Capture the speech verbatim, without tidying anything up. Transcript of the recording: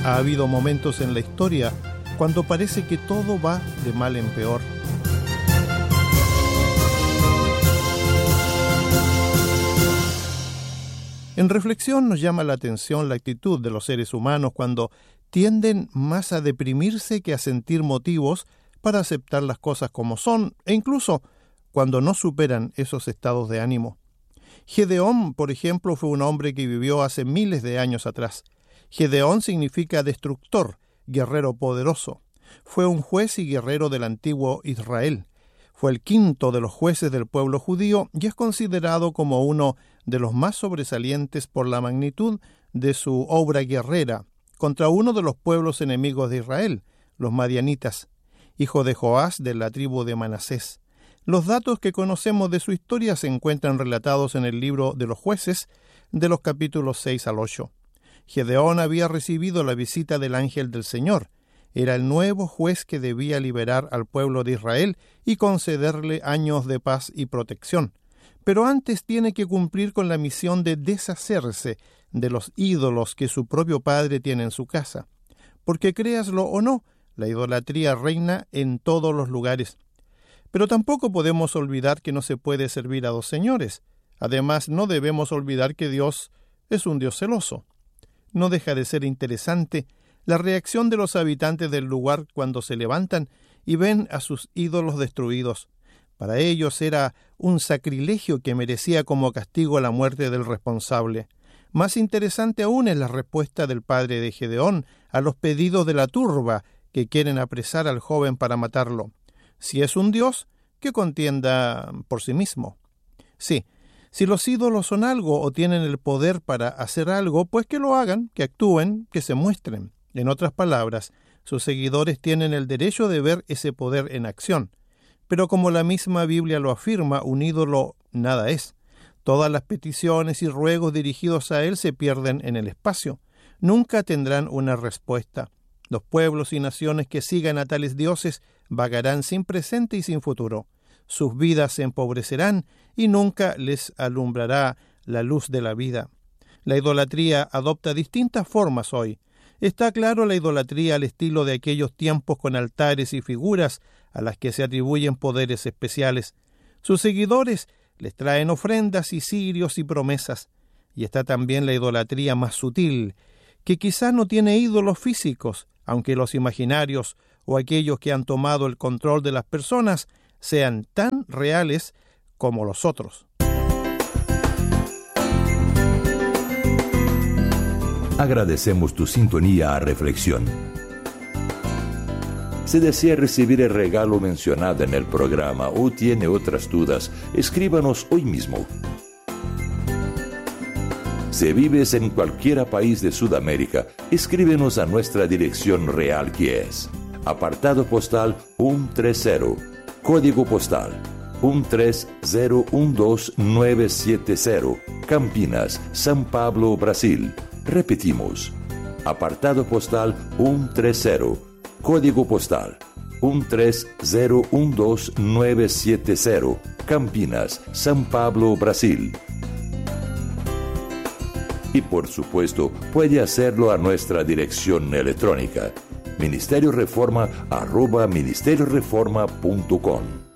Ha habido momentos en la historia cuando parece que todo va de mal en peor. En reflexión nos llama la atención la actitud de los seres humanos cuando tienden más a deprimirse que a sentir motivos para aceptar las cosas como son, e incluso cuando no superan esos estados de ánimo. Gedeón, por ejemplo, fue un hombre que vivió hace miles de años atrás. Gedeón significa destructor, guerrero poderoso. Fue un juez y guerrero del antiguo Israel. Fue el quinto de los jueces del pueblo judío y es considerado como uno de los más sobresalientes por la magnitud de su obra guerrera contra uno de los pueblos enemigos de Israel, los madianitas, hijo de Joás de la tribu de Manasés. Los datos que conocemos de su historia se encuentran relatados en el libro de los jueces, de los capítulos seis al ocho. Gedeón había recibido la visita del ángel del Señor. Era el nuevo juez que debía liberar al pueblo de Israel y concederle años de paz y protección. Pero antes tiene que cumplir con la misión de deshacerse de los ídolos que su propio padre tiene en su casa. Porque créaslo o no, la idolatría reina en todos los lugares. Pero tampoco podemos olvidar que no se puede servir a dos señores. Además, no debemos olvidar que Dios es un Dios celoso. No deja de ser interesante la reacción de los habitantes del lugar cuando se levantan y ven a sus ídolos destruidos. Para ellos era un sacrilegio que merecía como castigo la muerte del responsable. Más interesante aún es la respuesta del padre de Gedeón a los pedidos de la turba que quieren apresar al joven para matarlo. Si es un Dios, que contienda por sí mismo. Sí, si los ídolos son algo o tienen el poder para hacer algo, pues que lo hagan, que actúen, que se muestren. En otras palabras, sus seguidores tienen el derecho de ver ese poder en acción. Pero como la misma Biblia lo afirma, un ídolo nada es. Todas las peticiones y ruegos dirigidos a él se pierden en el espacio. Nunca tendrán una respuesta. Los pueblos y naciones que sigan a tales dioses vagarán sin presente y sin futuro. Sus vidas se empobrecerán y nunca les alumbrará la luz de la vida. La idolatría adopta distintas formas hoy. Está claro la idolatría al estilo de aquellos tiempos con altares y figuras a las que se atribuyen poderes especiales. Sus seguidores les traen ofrendas y cirios y promesas. Y está también la idolatría más sutil, que quizá no tiene ídolos físicos, aunque los imaginarios o aquellos que han tomado el control de las personas sean tan reales como los otros. Agradecemos tu sintonía a Reflexión. Si desea recibir el regalo mencionado en el programa o tiene otras dudas, escríbanos hoy mismo. Si vives en cualquier país de Sudamérica, escríbenos a nuestra dirección real, que es apartado postal ciento treinta, código postal uno tres cero uno dos nueve siete cero, Campinas, São Paulo, Brasil. Repetimos, apartado postal ciento treinta, código postal uno tres cero uno dos nueve siete cero, Campinas, São Paulo, Brasil. Y por supuesto, puede hacerlo a nuestra dirección electrónica, ministerio reforma arroba ministerio reforma punto com.